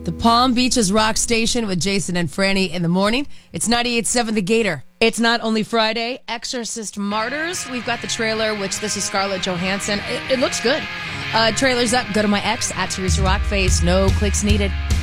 The Palm Beaches Rock Station with Jason and Franny in the morning. It's 98.7 The Gator. It's not only Friday. Exorcist Martyrs. We've got the trailer, which this is Scarlett Johansson. It looks good. Trailer's up. Go to my ex, at Teresa Rockface. No clicks needed.